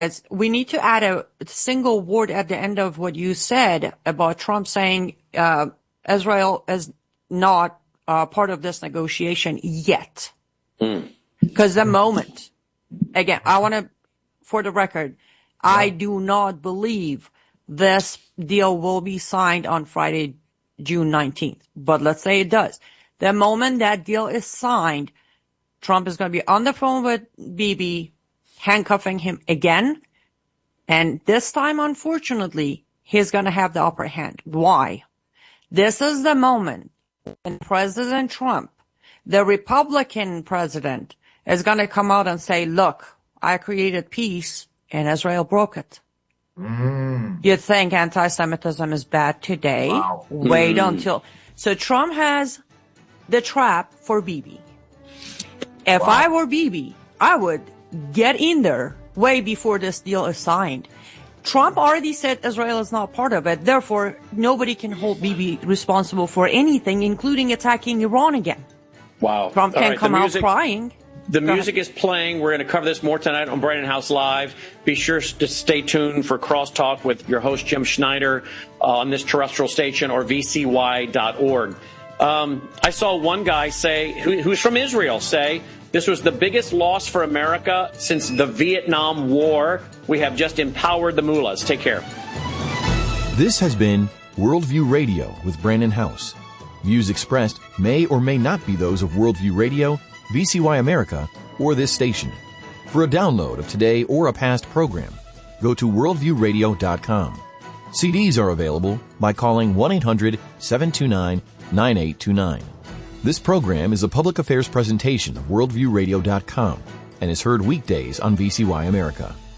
we need to add a single word at the end of what you said about Trump saying Israel is not part of this negotiation yet. Because the moment, again, I want to, for the record, I do not believe this deal will be signed on Friday, June 19th. But let's say it does. The moment that deal is signed, Trump is going to be on the phone with Bibi, handcuffing him again. And this time, unfortunately, he's going to have the upper hand. Why? This is the moment when President Trump, the Republican president, is going to come out and say, look, I created peace and Israel broke it. You think anti-Semitism is bad today? Wow. Wait until. So Trump has the trap for Bibi. If I were Bibi, I would get in there way before this deal is signed. Trump already said Israel is not part of it. Therefore, nobody can hold Bibi responsible for anything, including attacking Iran again. Wow. Trump can't come out crying. The music is playing. We're going to cover this more tonight on Brandon House Live. Be sure to stay tuned for Crosstalk with your host, Jim Schneider, on this terrestrial station or vcy.org. I saw one guy say, who's from Israel, say, this was the biggest loss for America since the Vietnam War. We have just empowered the mullahs. Take care. This has been Worldview Radio with Brandon House. Views expressed may or may not be those of Worldview Radio, VCY America, or this station. For a download of today or a past program, go to worldviewradio.com. CDs are available by calling 1-800-729-9829. This program is a public affairs presentation of worldviewradio.com and is heard weekdays on VCY America.